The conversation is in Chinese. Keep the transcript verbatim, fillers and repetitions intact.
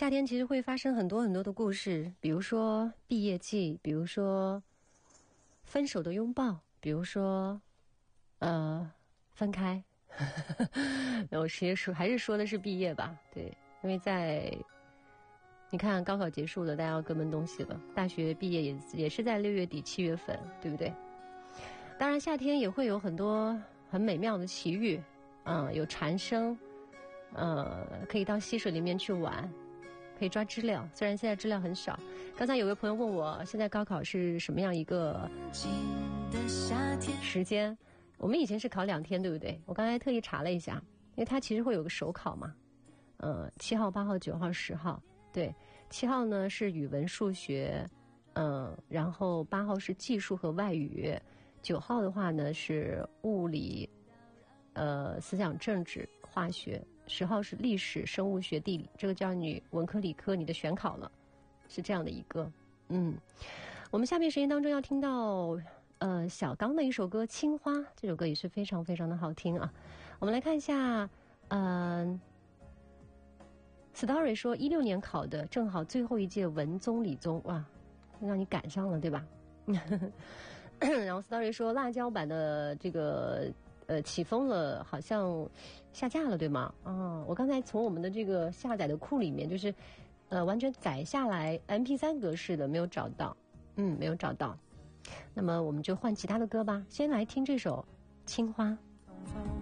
夏天其实会发生很多很多的故事，比如说毕业季，比如说分手的拥抱，比如说呃分开。我其实说还是说的是毕业吧，对，因为在你看高考结束了，大家要各奔东西了，大学毕业也也是在六月底七月份，对不对？当然夏天也会有很多很美妙的奇遇，嗯、呃，有蝉声，呃，可以到溪水里面去玩，可以抓知了，虽然现在知了很少。刚才有位朋友问我，现在高考是什么样一个时间？我们以前是考两天，对不对？我刚才特意查了一下，因为它其实会有个首考嘛，呃，七号、八号、九号、十号。对，七号呢是语文、数学，嗯、呃，然后八号是技术和外语，九号的话呢是物理，呃，思想政治、化学，十号是历史、生物学、地理。这个叫你文科、理科你的选考了，是这样的一个。嗯，我们下面时间当中要听到呃小刚的一首歌《青花》，这首歌也是非常非常的好听啊。我们来看一下，嗯、呃。Story 说，一六年考的，正好最后一届文综理综，哇，让你赶上了，对吧？然后 Story 说，辣椒版的这个呃起风了，好像下架了，对吗？啊，我刚才从我们的这个下载的库里面，就是呃完全载下来 M P 三 格式的，没有找到，嗯，没有找到。那么我们就换其他的歌吧，先来听这首《青花》。